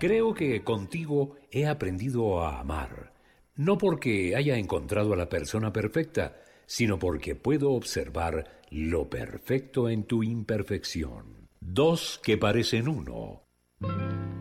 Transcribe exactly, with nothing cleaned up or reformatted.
Creo que contigo he aprendido a amar, no porque haya encontrado a la persona perfecta, sino porque puedo observar lo perfecto en tu imperfección. Dos que parecen uno.